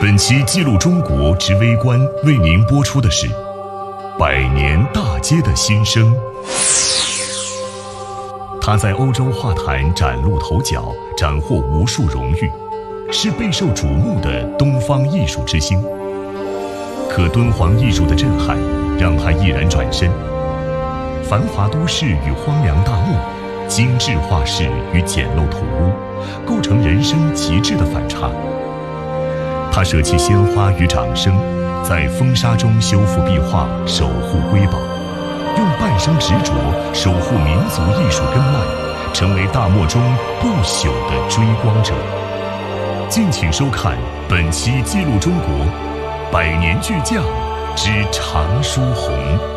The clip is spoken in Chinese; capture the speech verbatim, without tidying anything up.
本期记录中国之微观为您播出的是百年大街的新生。他在欧洲画坛崭露头角，斩获无数荣誉，是备受瞩目的东方艺术之星。可敦煌艺术的震撼让他毅然转身，繁华都市与荒凉大漠，精致画室与简陋土屋，构成人生极致的反差。他舍弃鲜花与掌声，在风沙中修复壁画，守护瑰宝，用半生执着守护民族艺术根脉，成为大漠中不朽的追光者。敬请收看本期记录中国百年巨匠之常书鸿。